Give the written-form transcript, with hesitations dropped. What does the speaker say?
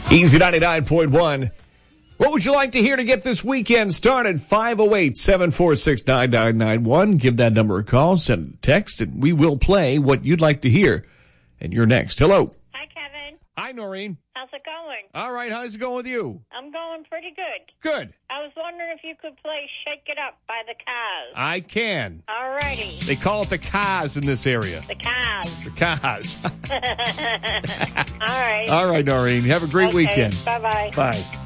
Easy 99.1. What would you like to hear to get this weekend started? 508-746-9991. Give that number a call, send a text, and we will play what you'd like to hear. And you're next. Hello. Hi, Kevin. Hi, Noreen. How's it going? All right, how's it going with you? I'm going pretty good. Good. I was wondering if you could play Shake It Up by the Cars. I can. All righty. They call it the Cars in this area. The Cars. The Cars. All right. All right, Noreen. Have a great weekend. Bye-bye. Bye.